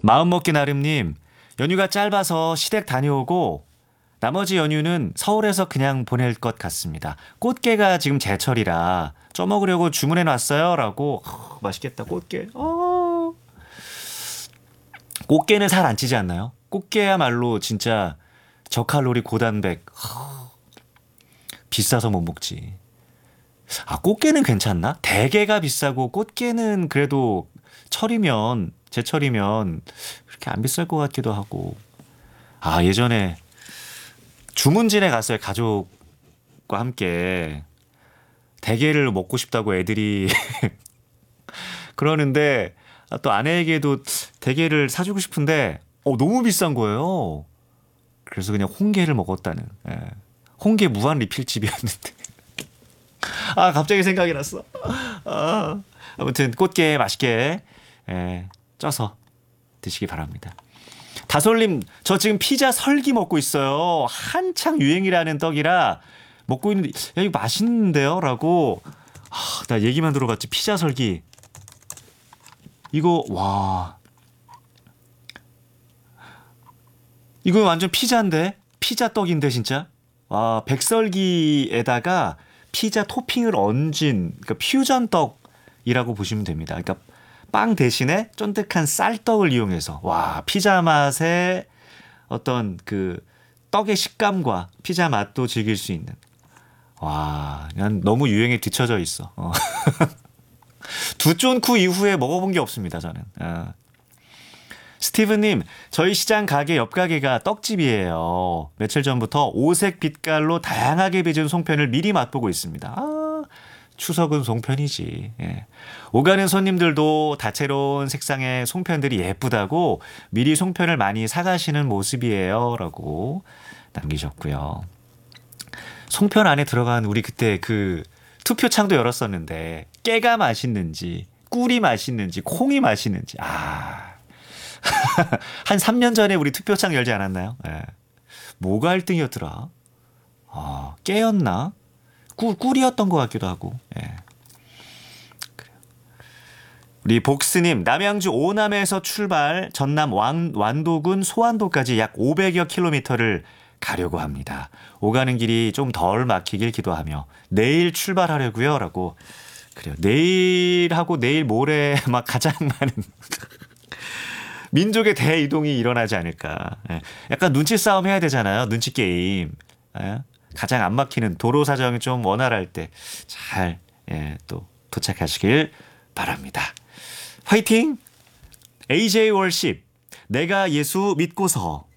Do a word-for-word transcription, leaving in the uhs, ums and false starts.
마음먹기 나름님, 연휴가 짧아서 시댁 다녀오고 나머지 연휴는 서울에서 그냥 보낼 것 같습니다. 꽃게가 지금 제철이라 쪄먹으려고 주문해 놨어요. 라고. 허, 맛있겠다, 꽃게. 어. 꽃게는 살 안 찌지 않나요? 꽃게야말로 진짜 저칼로리 고단백. 허, 비싸서 못 먹지. 아, 꽃게는 괜찮나? 대게가 비싸고 꽃게는 그래도 철이면, 제철이면 그렇게 안 비쌀 것 같기도 하고. 아, 예전에 주문진에 갔어요. 가족과 함께. 대게를 먹고 싶다고 애들이 그러는데 또 아내에게도 대게를 사주고 싶은데 어, 너무 비싼 거예요. 그래서 그냥 홍게를 먹었다는. 예. 홍게 무한 리필집이었는데. 아, 갑자기 생각이 났어. 아, 아무튼 꽃게 맛있게 예, 쪄서 드시기 바랍니다. 다솔님, 저 지금 피자 설기 먹고 있어요. 한창 유행이라는 떡이라 먹고 있는데 야, 이거 맛있는데요? 라고. 아, 나 얘기만 들어봤지. 피자 설기. 이거 와. 이거 완전 피자인데? 피자 떡인데 진짜? 와, 백설기에다가 피자 토핑을 얹은 그러니까 퓨전 떡이라고 보시면 됩니다. 그러니까 빵 대신에 쫀득한 쌀떡을 이용해서 와, 피자 맛의 어떤 그 떡의 식감과 피자 맛도 즐길 수 있는. 와, 난 너무 유행에 뒤처져 있어. 어. 두쫀쿠 이후에 먹어본 게 없습니다, 저는. 어. 스티브님, 저희 시장 가게 옆 가게가 떡집이에요. 며칠 전부터 오색 빛깔로 다양하게 빚은 송편을 미리 맛보고 있습니다. 아, 추석은 송편이지. 예. 오가는 손님들도 다채로운 색상의 송편들이 예쁘다고 미리 송편을 많이 사가시는 모습이에요. 라고 남기셨고요. 송편 안에 들어간 우리 그때 그 투표창도 열었었는데 깨가 맛있는지 꿀이 맛있는지 콩이 맛있는지 아... 한 삼 년 전에 우리 투표창 열지 않았나요? 예. 뭐가 일 등이었더라? 아, 깨였나? 꿀, 꿀이었던 것 같기도 하고. 예. 그래요. 우리 복스님, 남양주 오남에서 출발 전남 완, 완도군 소안도까지 약 오백여 킬로미터를 가려고 합니다. 오가는 길이 좀 덜 막히길 기도하며 내일 출발하려고요. 라고. 그래요. 내일하고 내일 모레 막 가장 많은 민족의 대이동이 일어나지 않을까. 예. 약간 눈치 싸움 해야 되잖아요. 눈치 게임. 예. 가장 안 막히는 도로 사정이 좀 원활할 때 잘 예, 또 도착하시길 바랍니다. 화이팅! 에이제이 월십 내가 예수 믿고서